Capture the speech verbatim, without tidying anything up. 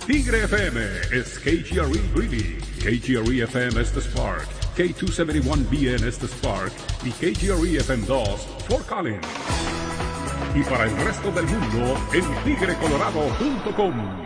Tigre F M is K G R E Greeley, K G R E F M Estes Park, K two seventy-one B N Estes Park y K G R E F M dos Fort Collins. Y para el resto del mundo en tigre colorado punto com.